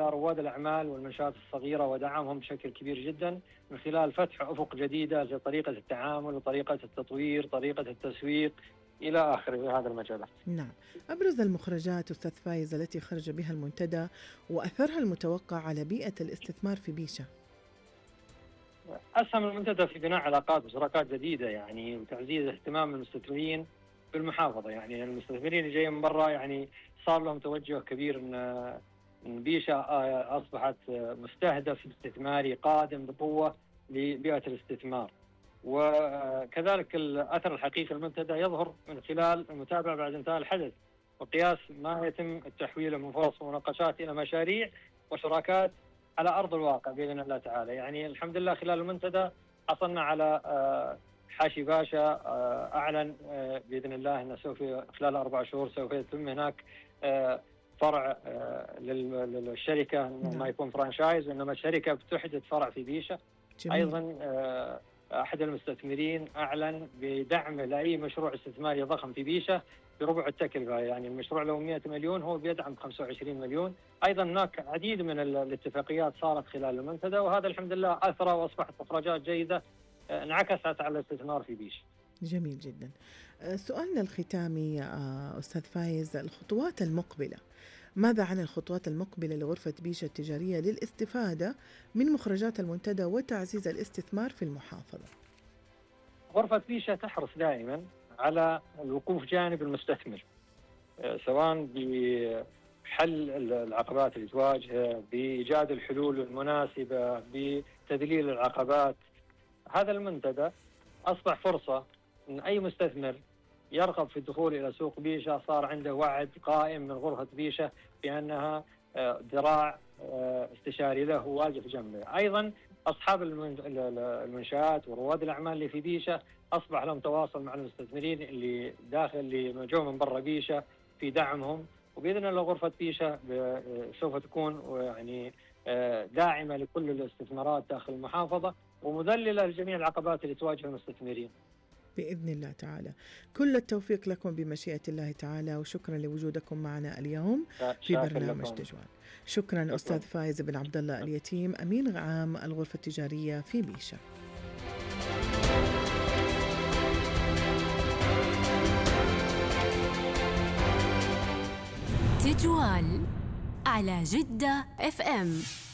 إلى رواد الأعمال والمنشآت الصغيرة ودعمهم بشكل كبير جدا من خلال فتح أفق جديدة لطريقة التعامل وطريقة التطوير، طريقة التسويق إلى آخره في هذا المجال. نعم. أبرز المخرجات أستاذ فايز التي خرج بها المنتدى وأثرها المتوقع على بيئة الاستثمار في بيشة؟ أسهم المنتدى في بناء علاقات وشراكات جديدة يعني وتعزيز اهتمام المستثمرين بالمحافظة. يعني المستثمرين اللي جايين من برا يعني صار لهم توجه كبير إن بيشة أصبحت مستهدف استثماري قادم بقوة لبيئة الاستثمار. وكذلك الأثر الحقيقي للمنتدى يظهر من خلال المتابعة بعد انتهاء الحدث وقياس ما يتم التحويل من فرص ومناقشات إلى مشاريع وشراكات على أرض الواقع بإذن الله تعالى. يعني الحمد لله خلال المنتدى حصلنا على حاشي باشا أعلن بإذن الله أنه سوف خلال 4 شهور سوف يتم هناك فرع للشركة ما يكون فرانشايز، وإنما الشركة بتحدث فرع في بيشة. جميل. أيضا أحد المستثمرين أعلن بدعم لأي مشروع استثماري ضخم في بيشة بربع التكلفة. يعني المشروع لو 100 مليون هو بيدعم 25 مليون. أيضا هناك عديد من الاتفاقيات صارت خلال المنتدى، وهذا الحمد لله أثرى وأصبحت مخرجات جيدة انعكست على الاستثمار في بيشة. جميل جدا. سؤالنا الختامي أستاذ فايز، الخطوات المقبلة، ماذا عن الخطوات المقبلة لغرفة بيشة التجارية للاستفادة من مخرجات المنتدى وتعزيز الاستثمار في المحافظة؟ غرفة بيشة تحرص دائما على الوقوف جانب المستثمر، سواء بحل العقبات اللي تواجهه، بإيجاد الحلول المناسبة، بتذليل العقبات. هذا المنتدى أصبح فرصة أن أي مستثمر يرغب في الدخول إلى سوق بيشة صار عنده وعد قائم من غرفة بيشة بأنها ذراع استشاري له واقف جنبه. أيضا أصحاب المنشآت ورواد الأعمال اللي في بيشة أصبح لهم تواصل مع المستثمرين اللي داخل اللي جو من برا بيشة في دعمهم، وبإذن الله غرفة بيشة سوف تكون يعني داعمة لكل الاستثمارات داخل المحافظة ومذللة لجميع العقبات اللي تواجه المستثمرين بإذن الله تعالى. كل التوفيق لكم بمشيئة الله تعالى، وشكرا لوجودكم معنا اليوم في برنامج تجوال. شكرا أستاذ فايز بن عبد الله اليتيم، أمين عام الغرفة التجارية في بيشة. تجوال على جدة FM.